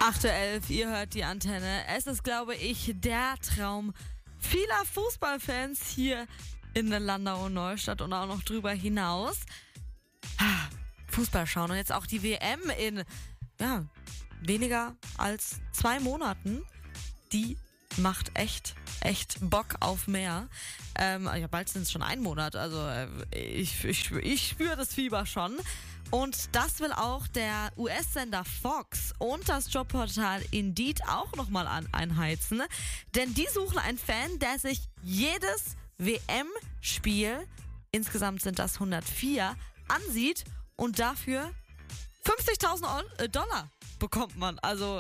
8:11 Uhr, ihr hört die Antenne. Es ist, glaube ich, der Traum vieler Fußballfans hier in Landau und Neustadt und auch noch drüber hinaus. Fußball schauen und jetzt auch die WM in weniger als 2 Monaten. Die macht echt Bock auf mehr. Bald sind es schon 1 Monat, also ich spüre das Fieber schon. Und das will auch der US-Sender Fox und das Jobportal Indeed auch nochmal einheizen. Denn die suchen einen Fan, der sich jedes WM-Spiel, insgesamt sind das 104, ansieht und dafür $50.000 bekommt man. Also,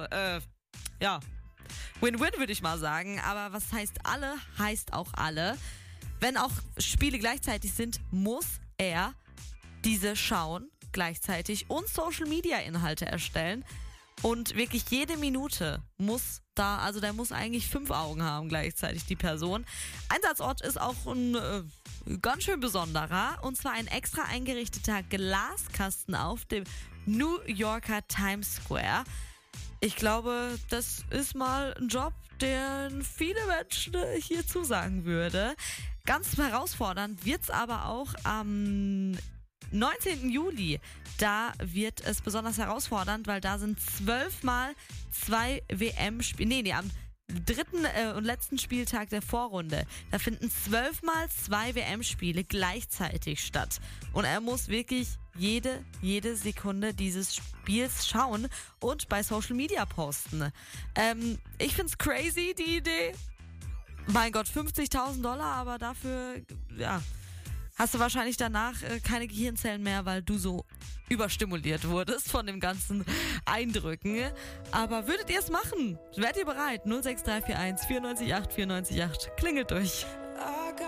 Win-Win würde ich mal sagen. Aber was heißt alle, heißt auch alle. Wenn auch Spiele gleichzeitig sind, muss er diese schauen gleichzeitig und Social-Media-Inhalte erstellen. Und wirklich jede Minute muss da, also der muss eigentlich 5 Augen haben gleichzeitig, die Person. Einsatzort ist auch ein ganz schön besonderer, und zwar ein extra eingerichteter Glaskasten auf dem New Yorker Times Square. Ich glaube, das ist mal ein Job, den viele Menschen hier zusagen würde. Ganz herausfordernd wird's aber auch am 19. Juli. Da wird es besonders herausfordernd, weil da sind 12 mal 2 WM-Spiele. Am 3. und letzten Spieltag der Vorrunde. Da finden 12 mal 2 WM-Spiele gleichzeitig statt. Und er muss wirklich jede Sekunde dieses Spiels schauen und bei Social Media posten. Ich find's crazy, die Idee. Mein Gott, $50.000, aber dafür, hast du wahrscheinlich danach keine Gehirnzellen mehr, weil du so überstimuliert wurdest von dem ganzen Eindrücken. Aber würdet ihr es machen? Wärt ihr bereit? 06341 94 8 94 8. Klingelt durch.